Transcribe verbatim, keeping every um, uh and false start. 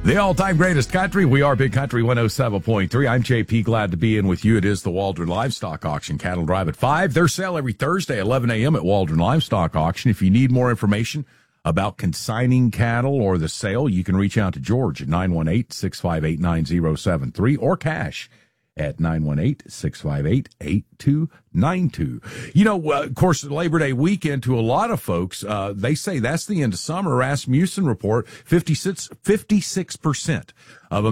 The all-time greatest country. We are Big Country one oh seven point three. I'm J P. Glad to be in with you. It is the Waldron Livestock Auction. Cattle Drive at five. They're sale every Thursday, eleven a.m. at Waldron Livestock Auction. If you need more information about consigning cattle or the sale, you can reach out to George at nine one eight, six five eight, nine oh seven three or Cash at nine one eight, six five eight, eight two nine two. You know, uh, of course, the Labor Day weekend to a lot of folks, uh, they say that's the end of summer. Rasmussen report, fifty-six, fifty-six percent of